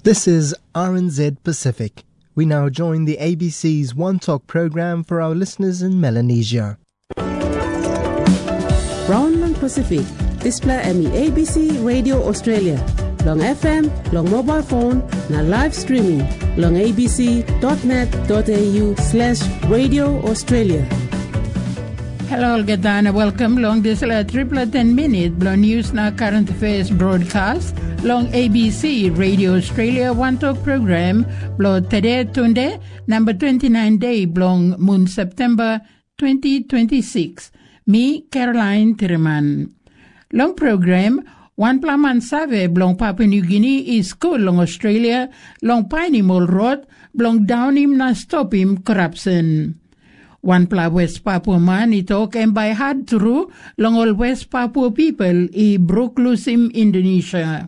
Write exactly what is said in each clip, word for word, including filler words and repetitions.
This is R N Z Pacific. We now join the A B C's One Talk program for our listeners in Melanesia. Brown lang Pacific, display M E A B C Radio Australia, long F M, long mobile phone, na live streaming, long abc.net.au slash Radio Australia. Hello, Gadana. Welcome. Long this uh, triple ten minute long news na current affairs broadcast. Long A B C Radio Australia One Talk program. Blo today Tunde number twenty-nine day blong moon September twenty twenty-six. Me Caroline Tiriman. Long program. One plaman save blong Papua New Guinea is school long Australia. Long Piney Mall Road. Blong down him na stop him corruption. One pla West Papua man ito kem by hard through long all West Papua people i Brooklyn, Indonesia.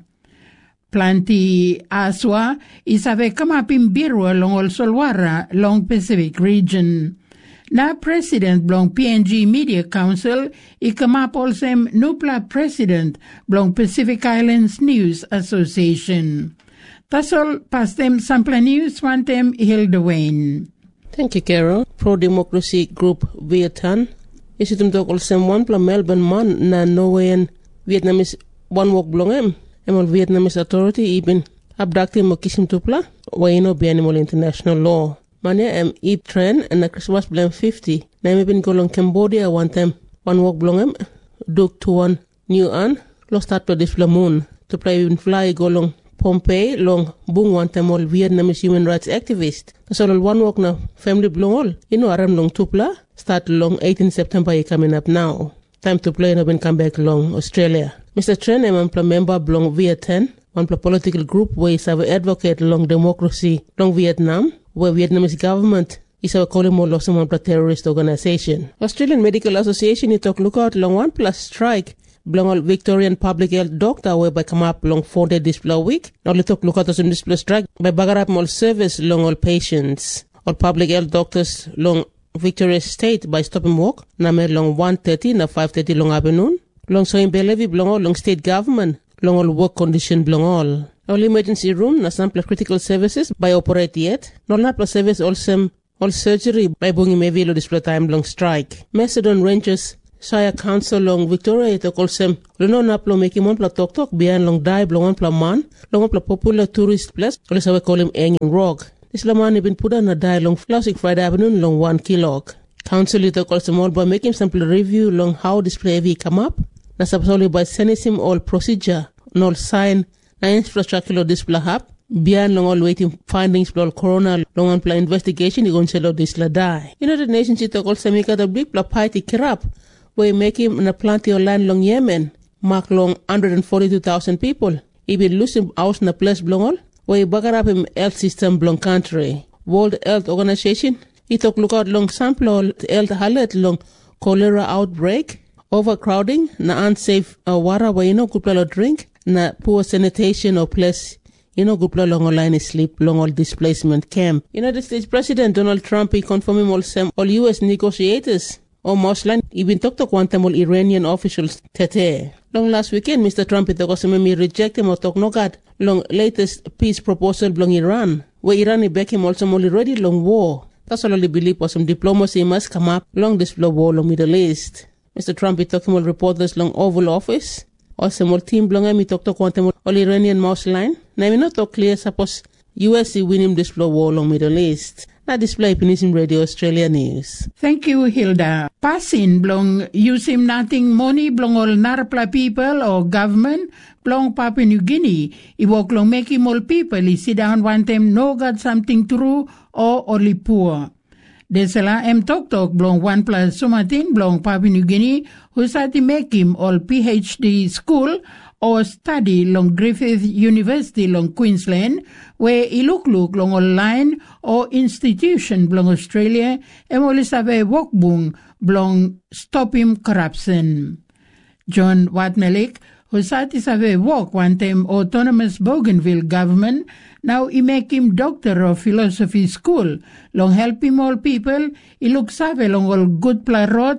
Planti aswa isabe kamapim birwa long all Solwara long Pacific region. Na president blong P N G Media Council i kamapol sem nupla president blong Pacific Islands News Association. Tasol pastem sampla news wantem Hilda Wayne. Thank you, Carol. Pro-Democracy Group Vietnam. Isitum tokol sem one pla Melbourne man na Norwegian Vietnamese one walk blongem. Emol Vietnamese authority ibin abducted mo kisim tupla. Waino bianimol international law. Mania em ip trend na Christmas blem fifty. Na ibin golong Cambodia one time one walk blongem. Duk to one new an. Lost out to this moon. To play even fly golong Pompey long bung one time all Vietnamese human rights activist. So one walk na family blong all. You know aram long tupla. Start long eighteenth September coming up now. Time to play and come back long Australia. Mister Tren am a member blong Vietnam. One political group where is our advocate long democracy long Vietnam. Where Vietnamese government is our calling more lost one terrorist organization. Australian Medical Association it talk look out long one plus strike. Blong Victorian Public Health Doctor whereby come up long four day display week. Now let's talk look at us in display strike by bagarap all service long all patients. All public health doctors long Victoria State by stop and walk. Namer long one thirty na five thirty long afternoon. Long so in Bellevue blong all long state government. Long all work condition blong all. All emergency room na sample critical services by operate yet. No not plus service also all surgery by bunging maybe lo display time long strike. Macedon Rangers Shire Council long Victoria ito kolsem luno na plo making one pla tok tok biyan long die blong one pla man long one pla popular tourist place or sa we call him Hanging Rock. This laman ibin puda na die long Classic Friday afternoon long one kilok. Council ito kolsem all by making sample review long how display V come up. Na subsolely by sending him all procedure no sign na infrastructure display hub. Biyan long all waiting findings for corona long one pla investigation igon selo disla die. United Nations ito kolsem ika the big pla party kirap. We make him in a plenty of land long Yemen, mark long one hundred forty-two thousand people. He been losing house na place blong all. We bagarap him health system blong country. World Health Organization, he took look out long sample health halet long cholera outbreak, overcrowding, na unsafe uh, water where you know good drink, na poor sanitation or place. You know, good long online sleep, long all displacement camp. United States President Donald Trump, he confirmed all some all U S negotiators. O Moslan, even talked to quantum all Iranian officials tete. Long last weekend, Mister Trump ito kasi reject him o talk no god long latest peace proposal blong Iran. Where Iran i back him also more ready long war. That's all I believe was some diplomacy must come up long this war long Middle East. Mister Trump ito talking all reporters long Oval Office. Also more team blong him ito talk to quantum all Iranian Moslan. Na mi not to clear suppose U S win him this war long Middle East. Na display Pinism Radio Australia News. Thank you, Hilda. Pasin blong usim nating money blong all narpla people or government blong Papua New Guinea. Iwok long making all people I sit down one time no got something true or only poor. Desala em tok tok blong one plus sumatin blong Papua New Guinea who sati make him all P H D school or study long Griffith University long Queensland where I look look long online or institution blong Australia emoli sabe wokbung blong stop him corruption. John Watmelik who sati sabe wok one time autonomous Bougainville government now I make him doctor of philosophy school long help him all people I look sabe long all good pla road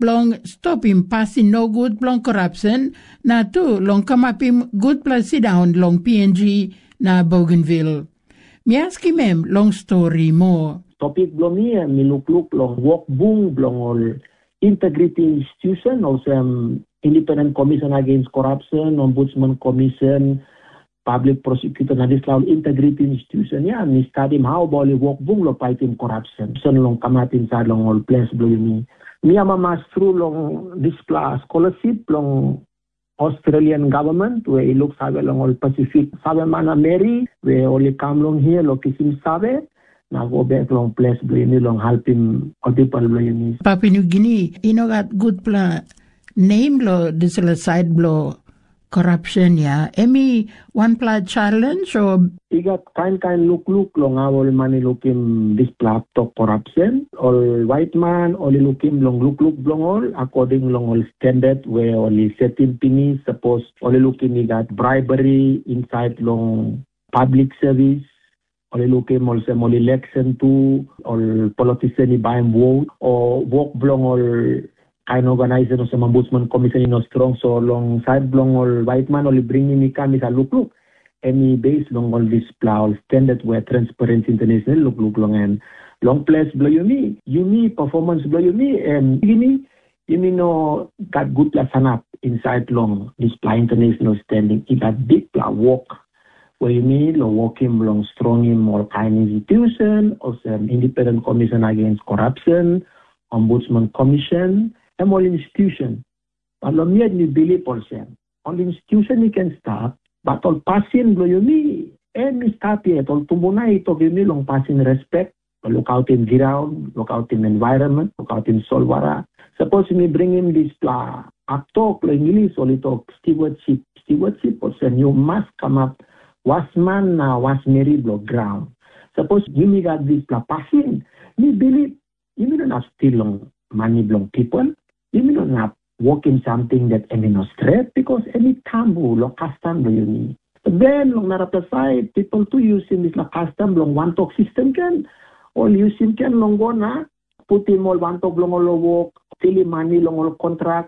blong stop him passing no good blong corruption na tu long come up him good plus sit down long P N G na Bougainville. Mi ask him em long story more. Topic blong ni mi look look long walk boom blong all integrity institution also um, independent commission against corruption, ombudsman commission, public prosecutor na this law integrity institution ya mi study how bali work bung lo fighting corruption so long kamatin sa long all place blue mi mi ama master long this class scholarship long Australian government where it looks sabe long all Pacific sabe mana Mary where only come long here lo kisim sabe na go back long place blue mi long helping all people blue mi Papua New Guinea you know got good plan name lo this side blow corruption ya emi one plat challenge or igat kind kind look look long awol money looking this plat to corruption all white man only looking long look look long all according long all standard where only certain things suppose only looking igat bribery inside long public service only looking also all election to all politician buy vote or work long all kind organization sa ombudsman commission in strong so long side long all white man only bringing me kami sa look look any base long all this plow standard where transparency international look look long and long place blow you me you me performance blow you me and you me you me no got good plus up inside long this plow international standing it got big plow walk where you me lo walking long strong in all kind institution also independent commission against corruption ombudsman commission all institution. But lo miad ni bili percent. On the institution you can start, but all passing lo yumi, and mi start yet, all tumunay ito yumi long passing respect, look out in ground, look out in environment, look out in solvara. Suppose me bring him this pla, aktok lo English, or talk stewardship, stewardship percent, you must come up, was man na was married lo ground. Suppose you me got this pla passing, me believe, you me don't have still long money long people, you may not work in something that any no stress because any tambu lo custom lo yun. Then long narapasay people to use in this la custom long one talk system can all using can long go na put in all one talk long lo work fill money long all contract.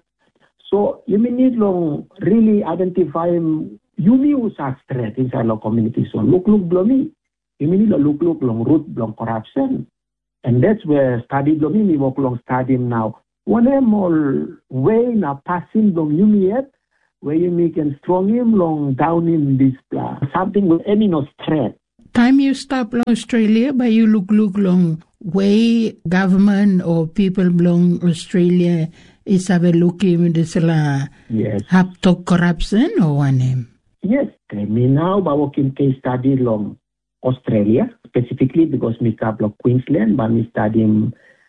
So you may need long really identify you may use a stress inside the community. So look look below me. You may need to look look long root long corruption. And that's where study below me, we work long study now. One more way na passing long you yet, where you make and strong him long down in this place. Something with any no threat. Time you stop long Australia, but you look look long way government or people belong Australia is have a look in this la yes. Have to corruption or one name. Yes, me now by working case study long Australia specifically because me start long Queensland, but me studying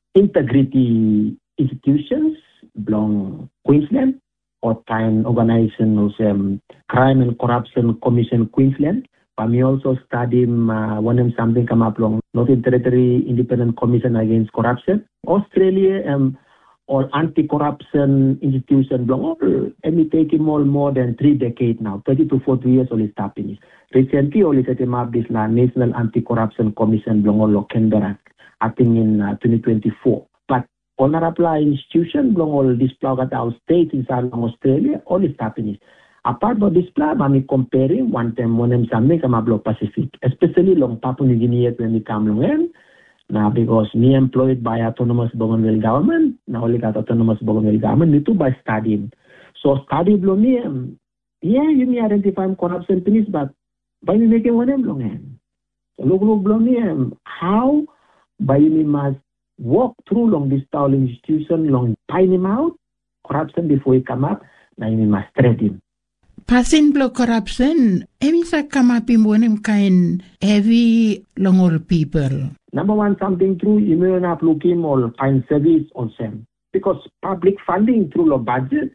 integrity institutions belong Queensland or time organization also um, crime and corruption commission Queensland. But me also study uh, one of something come up long Northern Territory Independent Commission Against Corruption. Australia um, or anti-corruption institution belong all and me taking more more than three decades now, thirty to forty years only stopping. Recently only set him up this la National Anti-Corruption Commission belong all Canberra, I think in uh, twenty twenty-four. But honorable institution belong all this plow at our state inside Australia, all is happening. Apart from this plow, I'm comparing one time one and something come up Pacific, especially long Papua New Guinea when we come long in. Now because me employed by autonomous Bougainville government, now only got autonomous Bougainville government, me too by studying. So study below me, um, yeah, you may identify corruption things, but by me making one long in. So look look below me, um, how by me must walk through long this tall institution, long find him out, corruption before he come up, now you must treat him. Passing blow corruption, emi sa come up in one kind heavy long old people. Number one, something true, you may not look him or find service on them. Because public funding through the budget,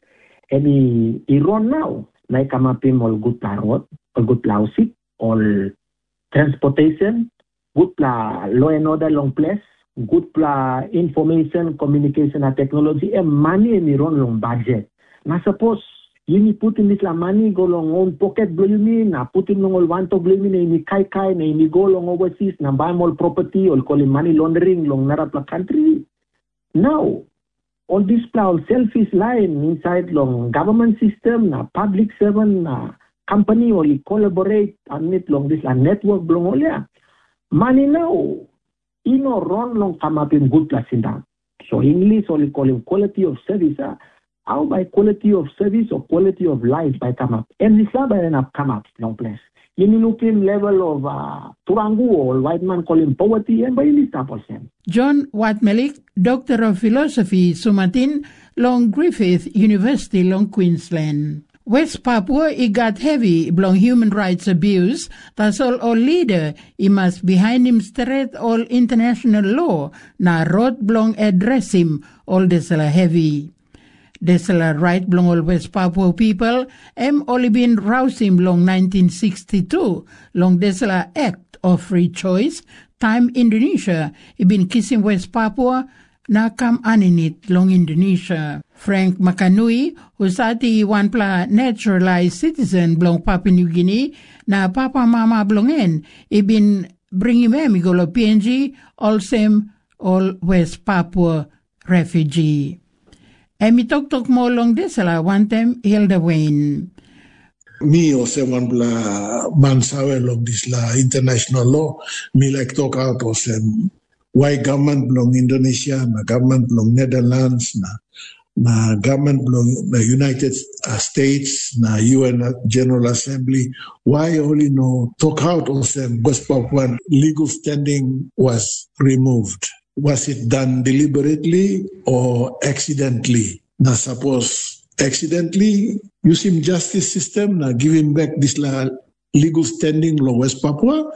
any Iran now, like come up him all good road, all good ploughship, all transportation, good pla law and order long place, good pla information, communication and technology, and money in Iran long budget. Now suppose you need put in this la money go long own pocket blow you mean na put in long all one to blow me na ini kai kai na ini go long overseas na buy all property or call it money laundering long narap la country. Now all this all selfish line inside long government system, na public servant, na company only collaborate on it long this a network long all yeah. Money now, you know, run long come up in good class in that. So English only call him quality of service. Uh, how by quality of service or quality of life by come up? And this by end up come up long place. You look in level of uh, Turangu or white man call him poverty and by this type of thing. John Watmelik, Doctor of Philosophy, Sumatin, long Griffith University, long Queensland. West Papua, it got heavy blong human rights abuse. That's all all leader. He must behind him straight all international law. Na rot blong address him all desala heavy. Desala right blong all West Papua people. Em only been roused him long nineteen sixty-two. Long desala act of free choice. Time Indonesia. He been kissing West Papua. Na kam aninit long Indonesia. Frank Makanui, who's at the one pla naturalized citizen blong Papua New Guinea, na papa mama blongen, i bin bring him em igolo P N G, all same, all West Papua refugee. Emi tok tok mo long desala one time Hilda Wayne. Me also one bla man sawe long this la international law, me like talk out of them. Why government belong Indonesia, na government belong Netherlands, na na government belong the United States, na U N General Assembly. Why only no talk out of them? West Papua legal standing was removed. Was it done deliberately or accidentally? Now suppose accidentally, using justice system, na give him back this la legal standing law West Papua.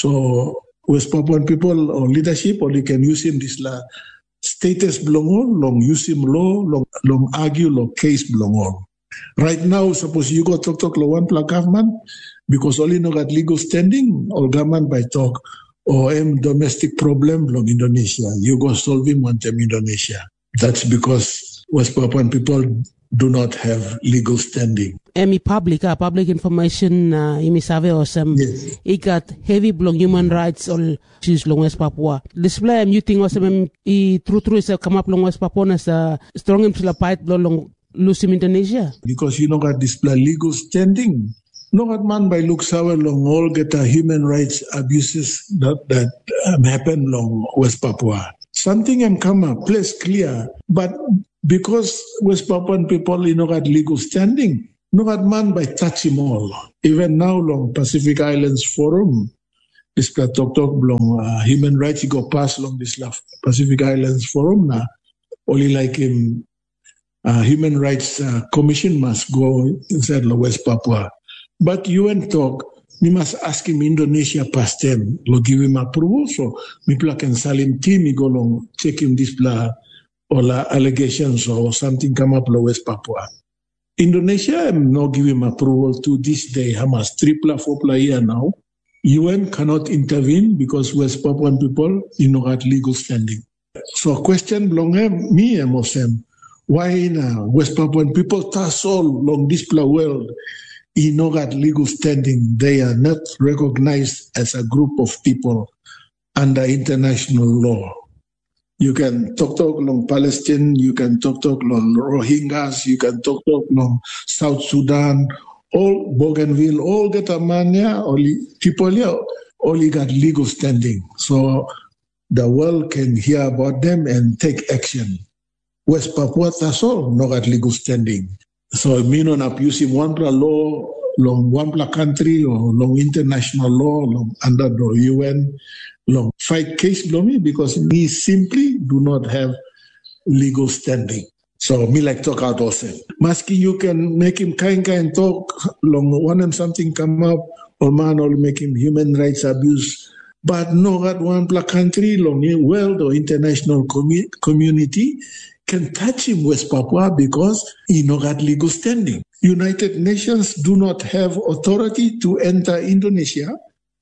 So West Papuan people or leadership only can use him this la status belong all, long use him law, long, long argue, long case belong all. Right now, suppose you go talk talk lo one pla government because only no got legal standing or government by talk or em domestic problem long Indonesia. You go solve him one time Indonesia. That's because West Papuan people do not have legal standing. Emi public, uh, public information, uh, imi save osam. Yes. Ikat heavy blong human rights all issues long West Papua. Display am you think osam i true true is come up long West Papua as a strong im sila fight long lusim Indonesia. Because you know got display legal standing. No got man by look sour long all get a human rights abuses that that um, happen long West Papua. Something am come up, place clear, but because West Papuan people, you know, got legal standing, no got man by touch him all. Even now, long Pacific Islands Forum, this talk talk long uh, human rights, you go past long this love Pacific Islands Forum now. Only like him, uh, Human Rights uh, Commission must go inside the West Papua. But U N talk, we must ask him Indonesia past them, lo give him approval. So me can salim team, me go long check him this blah. Or la allegations or something come up in West Papua. Indonesia am not giving approval to this day. Hamas triple four year now. U N cannot intervene because West Papuan people you know got legal standing. So question belong me and Mosem. Why now West Papuan people task all long this world you know got legal standing. They are not recognized as a group of people under international law. You can talk talk long Palestine, you can talk talk long Rohingyas, you can talk talk long South Sudan, all Bougainville, all get a mania, only people here only got legal standing. So the world can hear about them and take action. West Papua, that's all, no got legal standing. So me not abusing one law, long one country or long international law, long under the U N. Long fight case below me because we simply do not have legal standing. So me like talk out also. Maski you can make him kind kind talk long one and something come up or man or make him human rights abuse. But no that one black country long world or international commu- community can touch him West Papua because he no got legal standing. United Nations do not have authority to enter Indonesia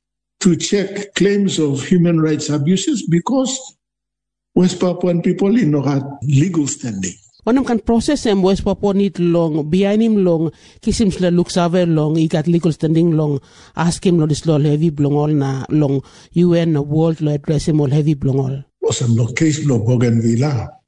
to check claims of human rights abuses because West Papuan people in no have legal standing. Onam kan proses em West Papua need long behind him long kisim sila look save long he got legal standing long ask him lo this law heavy blong all na long U N world law address him all heavy blong all. Osam lo case lo Bougainville.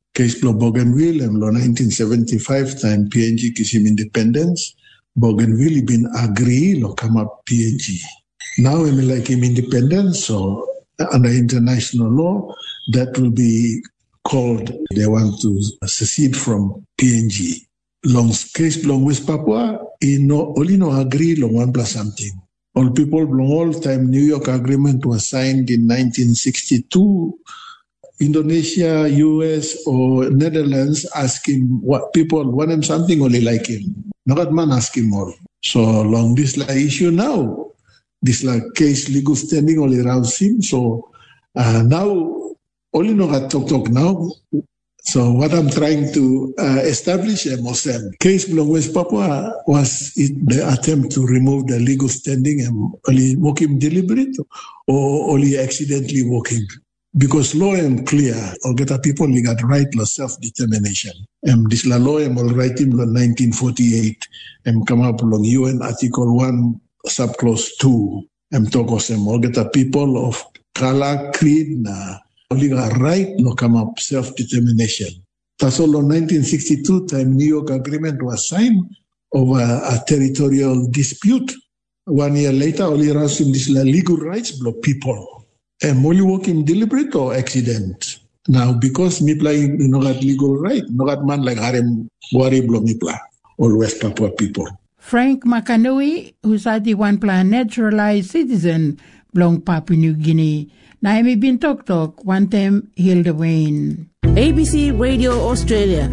case lo Bougainville and lo nineteen seventy-five time P N G kisim independence, Bougainville been agree lo come up P N G. Now I mean like him independence, so under international law, that will be called, they want to secede from P N G. Long case long West Papua, he no only no agree long one plus something. All people long all time New York Agreement was signed in nineteen sixty-two. Indonesia, U S or Netherlands ask him what people want him something only like him. Not man ask him all. So long this like issue now. This like case legal standing all around him. So uh, now only no got talk talk now. So what I'm trying to uh, establish, uh, Mosem, case belong West Papua was it the attempt to remove the legal standing and only walking deliberate or only accidentally walking. Because law am clear, or get a people they got right to self-determination. And this la law am all right in nineteen forty-eight and come up along U N Article one, subclause two. And talk of them all get a people of color, creed, na only got right no come up self-determination. That's all in nineteen sixty-two time New York Agreement was signed over a territorial dispute. One year later, only around this legal rights block people. And only working deliberate or accident. Now, because me play you know got legal right, no got man like Harem Wari blow me play, all West Papua people. Frank Makanui, who's at the one plan naturalized citizen, belong Papua New Guinea. Naimi bin Tok Tok, one time Hilda Wayne. A B C Radio Australia.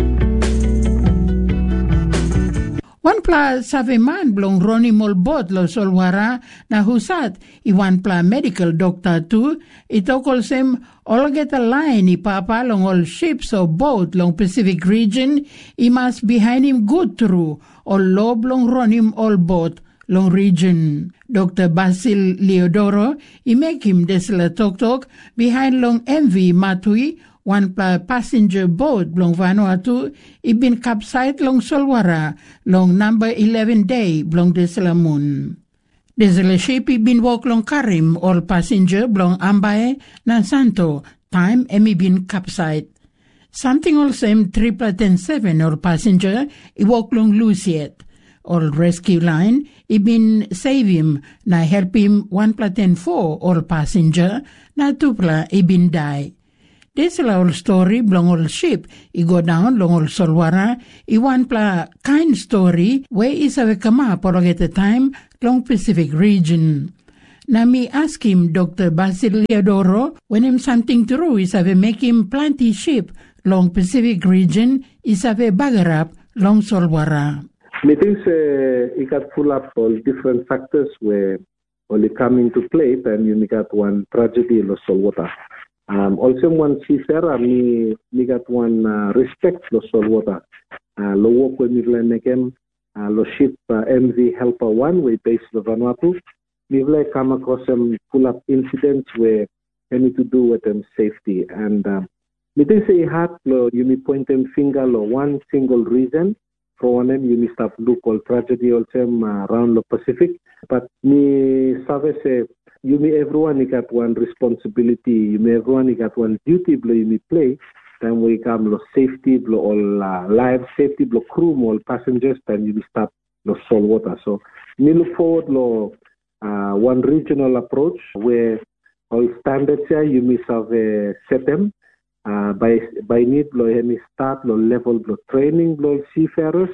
One pla save man blong Ronnie Molbot lo solwara na husat i one pla medical doctor tu itokol sem all get a line i papa long all ships or boat long Pacific region i must behind him good through all lob long Ronnie all boat long region. Doctor Basil Leodoro i make him desla tok tok behind long M V Matui one passenger boat long Vanuatu I been capsized long Solwara long number eleven day long Desalamun. Desala ship I been walk long Karim all passenger long Ambae nan Santo time emi been capsized. Something all same triple ten seven all passenger I walk long Luciet. All rescue line I been save him na help him one ten four all passenger na tupla I been die. This is our story, belong all ship. I go down, long all Solwara. I want pla kind story, where is a kama por at the time, long Pacific region. Na me ask him, Doctor Basil Leodoro, when him something true is have make him plenty ship, long Pacific region, is have bagarap, long Solwara. Me think uh, it got full up all different factors where only come into play, and you got one tragedy in the Solwara. Um, also one seafarer, me, me got one uh, respect lo Solwara. Uh, lo work with me vle nekem, uh, lo ship uh, M V Helper one, we based the Vanuatu. Me vle come across some pull-up incidents where any to do with them safety. And uh, me think say hard lo, you me point them finger lo one single reason. For one them, you me start look all tragedy also uh, around the Pacific. But me save say, you may everyone got one responsibility, you may everyone got one duty blow you may play, then we come lo safety blow all uh, life safety blow crew all passengers, then you may start lo Solwara. So me look forward lo uh, one regional approach where all standards here you may have uh, set them uh, by by need blow any start lo level blow training blow seafarers,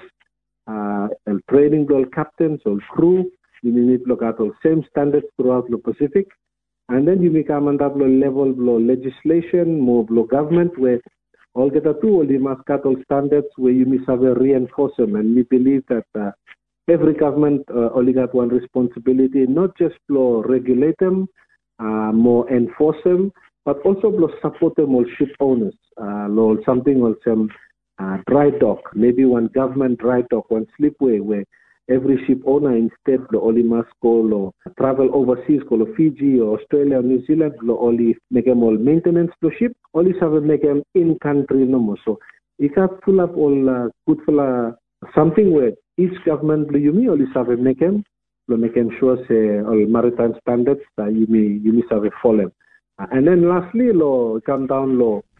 uh, and training blow captains or crew. You need to look at all same standards throughout the Pacific. And then you may come on that level of legislation, more of government, where all get a tool, you must cut all standards where you must have a reinforce them. And we believe that uh, every government uh, only got one responsibility, not just to regulate them, uh, more enforce them, but also to support them all ship owners. Uh, something like some uh, dry dock, maybe one government dry dock, one slipway where every ship owner instead lo only must go or travel overseas, go to Fiji or Australia or New Zealand, lo only make them all maintenance to ship, only have make them in country no more. So it can full up all uh, good for uh, something where each government lo you may only have make them, lo make them sure say all maritime standards that uh, you may you may have follow. Uh, and then lastly lo come down lo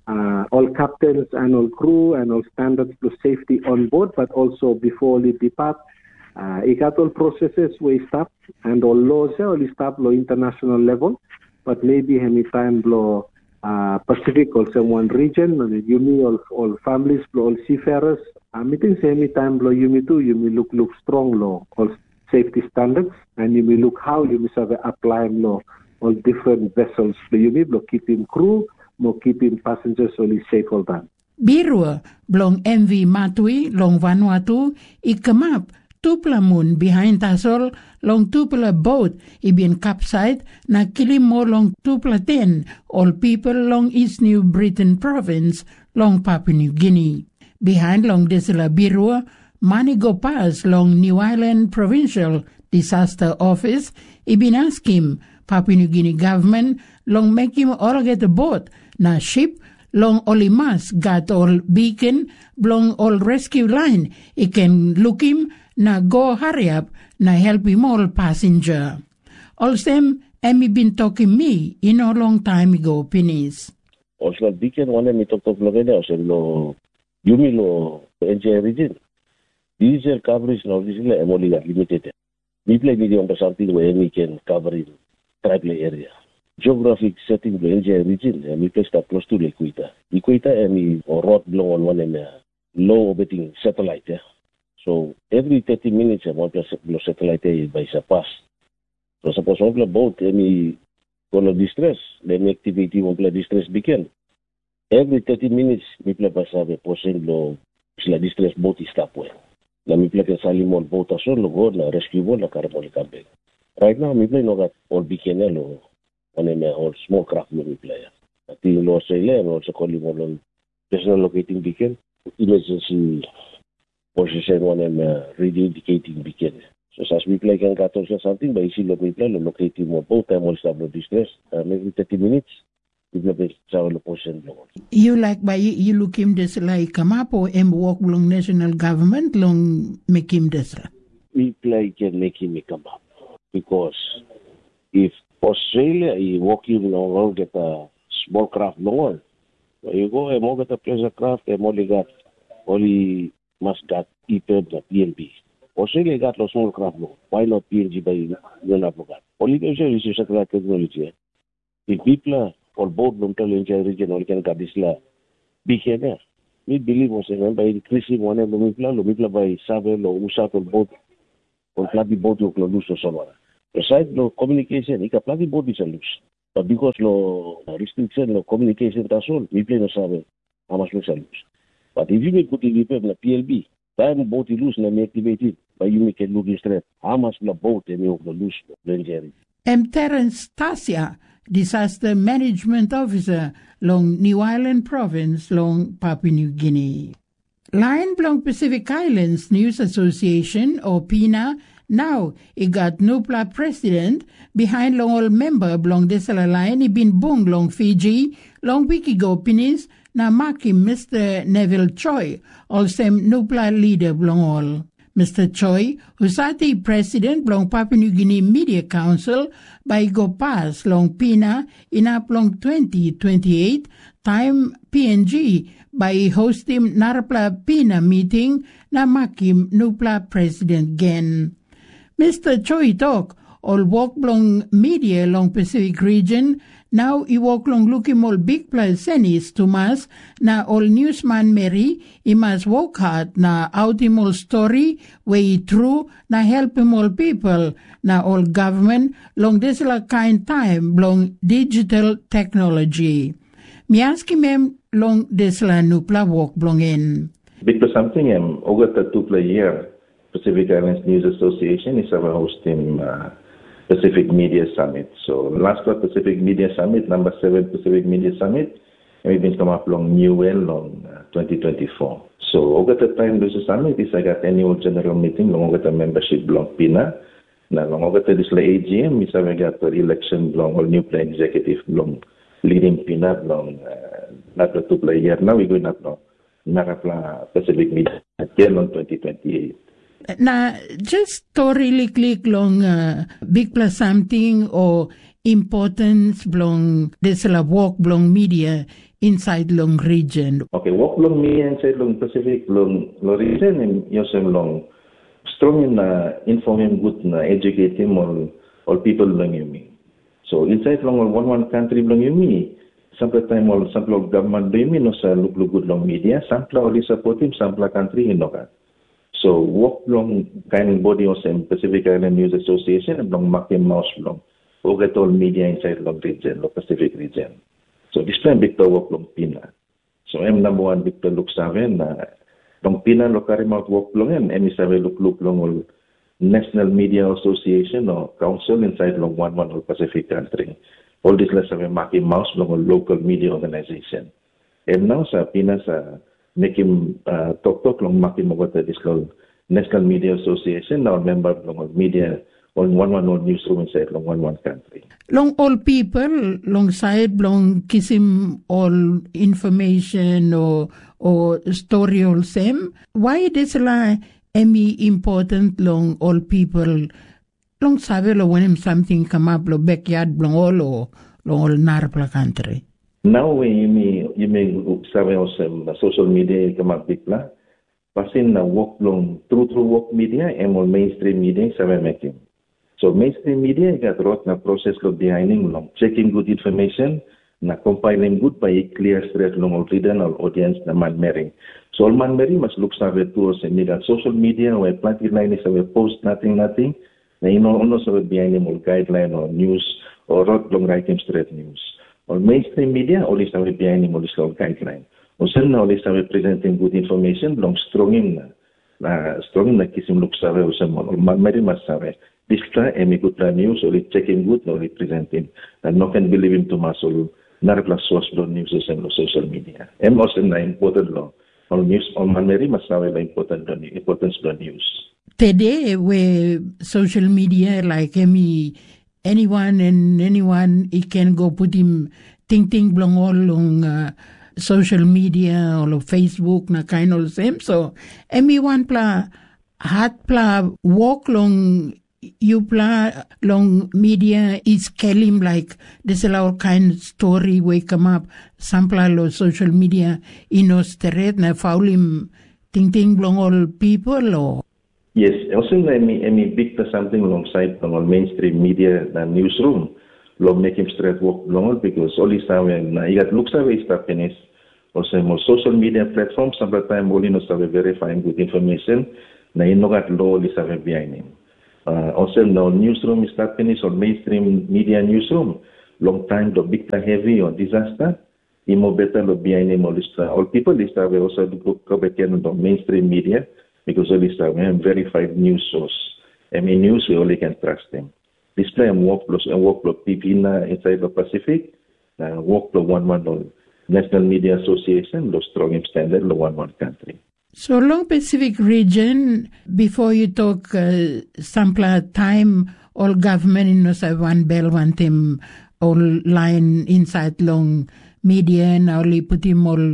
uh, all captains and all crew and all standards to safety on board, but also before they depart, uh, it got all processes we stop and all laws all stop law international level, but maybe any time law uh, Pacific or some one region, you mean all all families, all seafarers. Uh, meeting same time law you may too, you may look look strong law all safety standards, and you may look how you may have apply law all different vessels. So you may look keeping crew. Mo keeping passengers only safe all time. Birua, blong M V Matui, long Vanuatu, ikamap, tupla moon behind tasol, long tupla boat, ibin capside, na kilimo long tupla ten, all people long East New Britain province, long Papua New Guinea. Behind long desela Birua, Manigo Pass, long New Ireland Provincial Disaster Office, ibin ask him, Papua New Guinea government, long make him all get a boat, na ship, long olimas got all beacon, long all rescue line. It can look him, na go hurry up, na help him all passenger. All same, Emmy been talking me, in a long time ago, Pinis. Also, beacon one me talk of Logena, also lo, Yumi lo, N J region. Diesel coverage now, this is only limited. We play video on something where we can cover in tribal area. Geographic setting of the N J region, and we placed up close to the equator. Equator and we rod blow on one and uh, low orbiting satellite. Yeah? So every thirty minutes, I want to blow satellite by surpass. So suppose one boat, any color distress, then activity one play distress begin. Every thirty minutes, we play by have a portion blow, distress boat is stop well. Now we play a salimon boat as well, go na rescue boat, na carabolic campaign. Right now, we play no got all beacon or on a or small craft movie player. At the North Australia and also calling on personal locating beacon, emergency position one and uh, radio indicating beacon. So as we play can got also something, but you see what we play, locating more both time will stop distress, um, every thirty minutes, we play travel position. You like by you look him this like come up or em walk long national government long make him this. We play can make him come up because if Australia, you walk in long get a small craft long. You go and get a pleasure craft and only got only must got E P E B, P N B. Australia got no small craft long. Why not P N G by Yonaplogat? Only Australia is satellite technology. If people or both local region or can get this la big here. We believe was by increasing one of the Lumipla, Lumipla by Savel or Usat or boat or Flappy boat or Clodus or somewhere. Besides no communication, it can plug both is a loose. But because no restriction, no communication, that's all, we play no sabe, how much looks a loose. But if you make good in the P L B, time boat is loose and may activate it, but you make it look straight, how much the boat and you the loose, the M. Terence Tasia, Disaster Management Officer, long New Ireland Province, long Papua New Guinea. Lion Long Pacific Islands News Association, or P I N A, now, it got Nupla president behind long old member belong desala line ibin bung long Fiji long wiki go pinis na maki Mister Neville Choi also Nupla leader belong all. Mister Choi, who sat the president belong Papua New Guinea Media Council by go pass long P I N A in up long twenty twenty-eight time P N G by hosting Narapla P I N A meeting na maki Nupla president again. Mister Choi talk all walk long media long Pacific region. Now he walk long looking all big plus senis to mas na all newsman Mary he must walk hard na out him all story way true na help him all people na all government long this la kind time long digital technology. Me ask him long this la nupla walk long in. Bit to something um over the two play year. Pacific Islands News Association is our hosting uh, Pacific Media Summit. So last one Pacific Media Summit, number seven Pacific Media Summit, and we've been come up long New Well on uh, twenty twenty-four. So over the time there's a summit is I got annual general meeting, long over the membership long P I N A. Now long over the this A G M is I got the election long all new plan executive long leading P I N A long uh, not the two play year. Now we're going up now. Narapla Pacific Media again on twenty twenty-eight. Na just to really click long uh, big plus something or importance belong this la walk belong media inside long region. Okay, walk long media inside long Pacific long long region and yosem long strong in uh, inform him good na educate him all all people long yumi. So inside long all one one country long yumi. Sample time all sample government yumi no sa look look good long media. Sample only support him sample country inoka. So walk long kind body yosem Pacific Island News Association and long makim mouse long. Oget all media inside long region, long Pacific region. So this time big to walk long pina. So I'm number one big to look seven na long pina lo carry out walk long and M seven look look long all National Media Association or Council inside long one one all Pacific country. All this less of a maki mouse long all local media organization. And now sa pina sa make him uh, talk talk long maki mo what this called National Media Association now member long all media on one one all newsroom inside long one one country. Long all people, long side, long kisim all information or or story all same. Why it is like any important long all people long sabe lo when something come up lo backyard long all or long all narpla country. Now when you may you may sabe also social media come up big la. Pasin na walk long true true walk media and all mainstream media sabe making. So mainstream media got wrote na process lo behind long checking good information na compiling good by clear straight long all reader or audience na man mering. So all man mering must look sabe tools and media social media where plenty line is sabe post nothing nothing na you know also sabe behind them all guideline or news or wrote long writing straight news. Or mainstream media only sabe behind them all is long guideline. Also na only sabe presenting good information long stronging na na stronging na kisim look sabe also all man mering must sabe. This time, emi good news, only checking good, only presenting. And no can believe him to muscle, narpla source blood news and social media. Em also na important law. All news, all manmeri must have important importance of news. Today, where social media, like emi, anyone and anyone, it can go put him ting ting blong all on uh, social media or Facebook, na kind of same. So, emi one pla, hat pla, walk long, you play long media is kelim like this is our kind of story we come up sample lo social media inostere na faulim ting ting long all people or yes also na me me big to something alongside on mainstream media na newsroom lo make him straight work long because only saben na igat looks away stuff finish also mo social media platforms sometimes only no sabe verifying good information na inogat lo li sabe behind him. Uh, also, no newsroom is not finished or mainstream media newsroom. Long time, the big heavy or disaster. Imo better lo behind him all this. All people this time we also go back in the mainstream media because all this time we have verified news source. I mean, news we only can trust them. This time work plus and work plus P P na inside the Pacific. Uh, work plus one one all National Media Association. Lo strong in standard lo one one country. So long Pacific region, before you talk uh, sample time, all government in no one bell one team all line inside long media and only put him all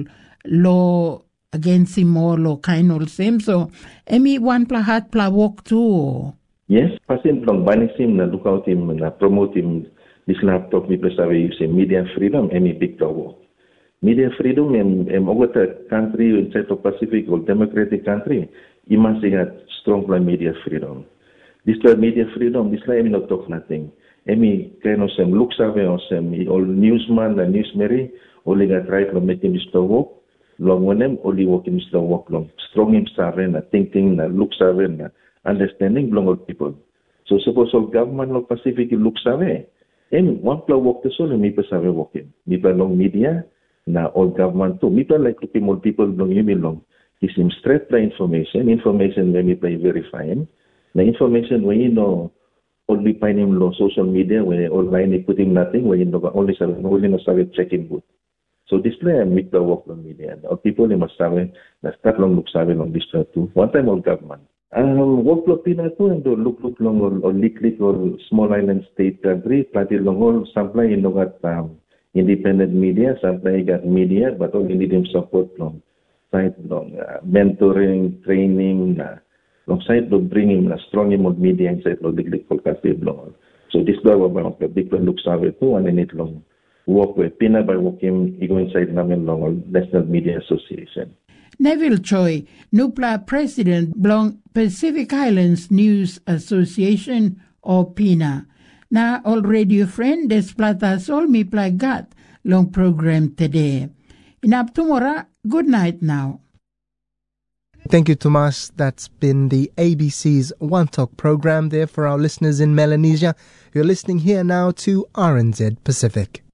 law against him all or kind of same. So emi one pla hat pla walk too. Yes, passing long banish him na look out him na promote him this laptop me plus ave use media freedom emi big walk. Media freedom in in other country inside the Pacific or democratic country, you must have strong media freedom. This like media freedom, this like I not talk nothing. Emi kind of some looks away or some all newsman and newsmary only got right to make him still work. Long when them only working still work long. Strong him seven, thinking, looks away, understanding long all people. So suppose all government of Pacific looks away. Emi one pla work the soul, me pas away working. Me pla long media. Na all government too. People like looking more people long you long. He seems straight the information. Information when you play verifying. The information when you know only find him on social media where online he putting nothing when you know only only no start checking good. So display and make the work on media. All people they must have na start long look sabe long this too. One time all government. Um work lo pina too and look look long or, or lick lick or small island state country. Plenty long all supply in long at um, independent media, sometimes got media, but only need them support long side long uh, mentoring, training, uh, long side to bring him a strong amount media inside long big big country long. So this is what the big one looks over too, and they need long work with Pina by working ego inside namin long National Media Association. Neville Choi, Nupla President Blong Pacific Islands News Association or PINA. Na all radio friend des platas all mi plagat long program today. Inap tumora, good night now. Thank you, Tomas. That's been the A B C's One Talk program there for our listeners in Melanesia. You're listening here now to R N Z Pacific.